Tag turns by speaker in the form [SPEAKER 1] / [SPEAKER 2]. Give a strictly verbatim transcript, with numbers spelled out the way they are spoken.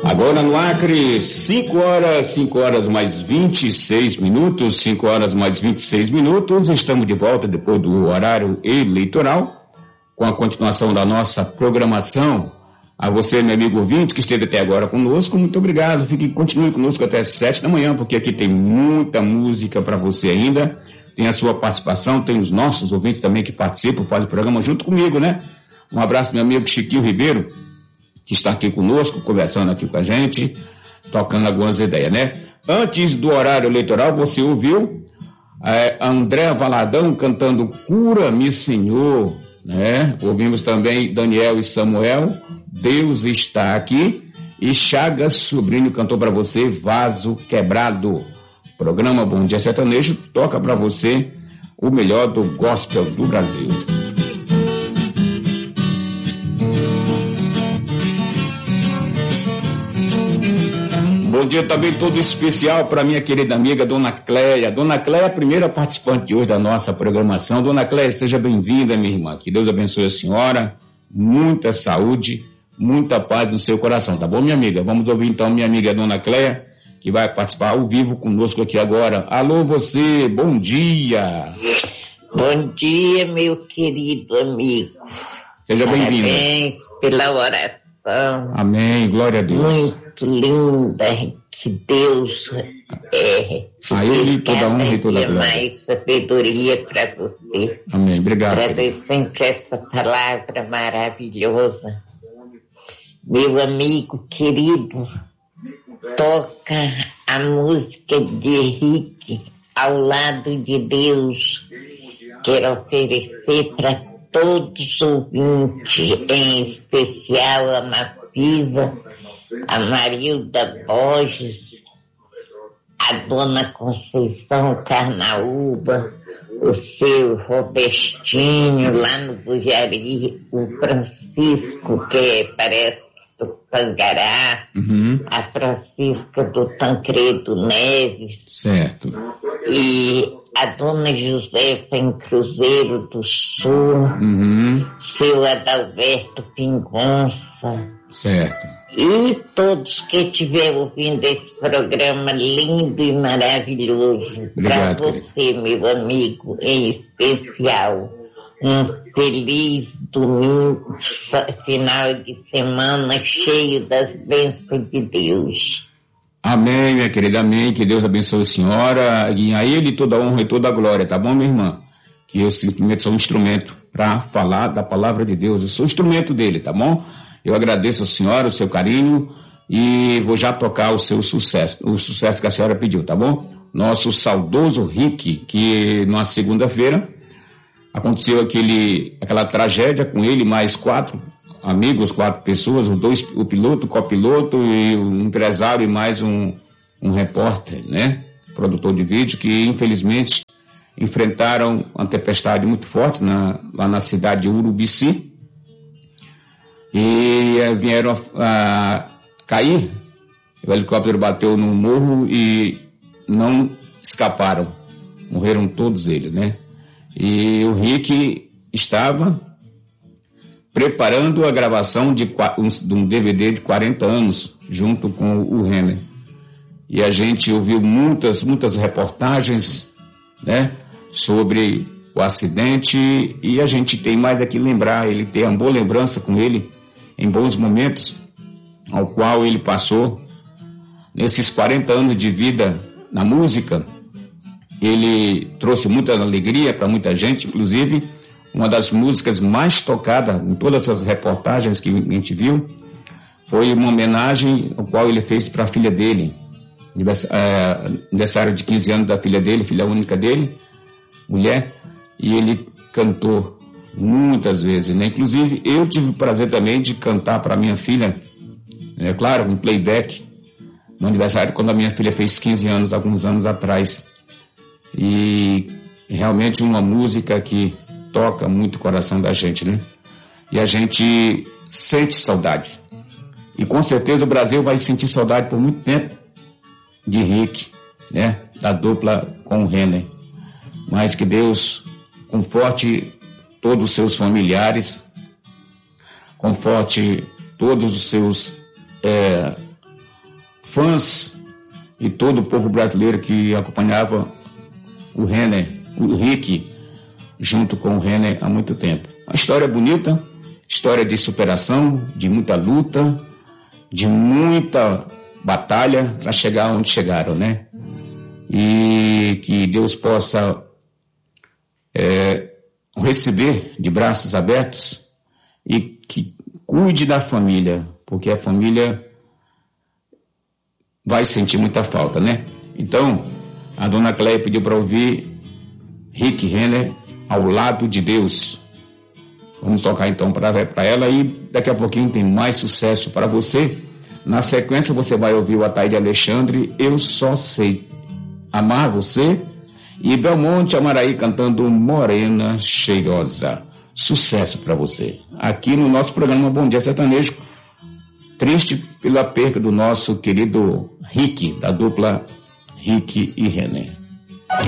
[SPEAKER 1] Agora no Acre, cinco horas, cinco horas mais vinte e seis minutos, cinco horas mais vinte e seis minutos, estamos de volta depois do horário eleitoral, com a continuação da nossa programação. A você, meu amigo ouvinte, que esteve até agora conosco, muito obrigado. Fique, continue conosco até sete da manhã, porque aqui tem muita música para você ainda. Tem a sua participação, tem os nossos ouvintes também que participam, fazem o programa junto comigo, né? Um abraço, meu amigo Chiquinho Ribeiro, que está aqui conosco, conversando aqui com a gente, tocando algumas ideias, né? Antes do horário eleitoral, você ouviu é, André Valadão cantando Cura-me, Senhor, né? Ouvimos também Daniel e Samuel, Deus está aqui, e Chagas Sobrinho cantou para você Vaso Quebrado. Programa Bom Dia Sertanejo toca para você o melhor do gospel do Brasil. Bom dia também todo especial para minha querida amiga Dona Cléia. Dona Cléia é a primeira participante de hoje da nossa programação. Dona Cléia, seja bem-vinda, minha irmã. Que Deus abençoe a senhora, muita saúde, muita paz no seu coração, tá bom, minha amiga? Vamos ouvir então minha amiga Dona Cléia, que vai participar ao vivo conosco aqui agora. Alô, você, bom dia.
[SPEAKER 2] Bom dia, meu querido amigo.
[SPEAKER 1] Seja bem-vindo.
[SPEAKER 2] Parabéns pela oração.
[SPEAKER 1] Amém, glória a Deus.
[SPEAKER 2] Muito linda, que Deus é.
[SPEAKER 1] A Ele toda a honra e toda a glória.
[SPEAKER 2] Mais sabedoria para você.
[SPEAKER 1] Amém, obrigado.
[SPEAKER 2] Trazer sempre essa palavra maravilhosa. Meu amigo querido, toca a música de Henrique, Ao Lado de Deus. Quero oferecer para todos os ouvintes, em especial a Mafisa, a Marilda Borges, a Dona Conceição Carnaúba, o seu Robertinho lá no Bujari, o Francisco, que parece do Pangará,
[SPEAKER 1] uhum.
[SPEAKER 2] a Francisca do Tancredo Neves,
[SPEAKER 1] certo,
[SPEAKER 2] e a Dona Josefa em Cruzeiro do Sul,
[SPEAKER 1] uhum.
[SPEAKER 2] seu Adalberto Pingonça,
[SPEAKER 1] certo,
[SPEAKER 2] e todos que estiverem ouvindo esse programa lindo e maravilhoso. Para você, meu amigo, em especial, um feliz domingo, final de semana cheio das bênçãos de Deus.
[SPEAKER 1] Amém, minha querida, amém, que Deus abençoe a senhora, e a Ele toda a honra e toda a glória, tá bom, minha irmã? Que eu simplesmente sou um instrumento para falar da palavra de Deus, eu sou instrumento dele, tá bom? Eu agradeço a senhora, o seu carinho, e vou já tocar o seu sucesso, o sucesso que a senhora pediu, tá bom? Nosso saudoso Rick, que na segunda-feira aconteceu aquele, aquela tragédia com ele, mais quatro amigos, quatro pessoas, os dois, o piloto, o copiloto e o empresário e mais um, um repórter, né? Produtor de vídeo, que infelizmente enfrentaram uma tempestade muito forte na, lá na cidade de Urubici e eh, vieram a, a cair. O helicóptero bateu no morro e não escaparam, morreram todos eles, né? E o Rick estava preparando a gravação de, de um D V D de quarenta anos, junto com o Renner. E a gente ouviu muitas, muitas reportagens, né, sobre o acidente, e a gente tem mais aqui lembrar, ele tem uma boa lembrança com ele, em bons momentos, ao qual ele passou, nesses quarenta anos de vida na música. Ele trouxe muita alegria para muita gente, inclusive uma das músicas mais tocadas em todas as reportagens que a gente viu foi uma homenagem ao qual ele fez para a filha dele, aniversário de quinze anos da filha dele, filha única dele, mulher, e ele cantou muitas vezes, né? Inclusive eu tive o prazer também de cantar para minha filha, é claro, um playback, no aniversário quando a minha filha fez quinze anos, alguns anos atrás. E realmente uma música que toca muito o coração da gente, né? E a gente sente saudade. E com certeza o Brasil vai sentir saudade por muito tempo de Rick, né? Da dupla com o Renner. Mas que Deus conforte todos os seus familiares, conforte todos os seus é, fãs e todo o povo brasileiro que acompanhava o Renner, o Rick, junto com o Renner há muito tempo. Uma história bonita, história de superação, de muita luta, de muita batalha para chegar onde chegaram, né? E que Deus possa é, receber de braços abertos e que cuide da família, porque a família vai sentir muita falta, né? Então, a dona Cleia pediu para ouvir Rick Renner, Ao Lado de Deus. Vamos tocar então para ela e daqui a pouquinho tem mais sucesso para você. Na sequência você vai ouvir o Ataíde Alexandre, Eu Só Sei Amar Você, e Belmonte Amaraí cantando Morena Cheirosa. Sucesso para você. Aqui no nosso programa Bom Dia Sertanejo, triste pela perca do nosso querido Rick, da dupla Rick e Renner.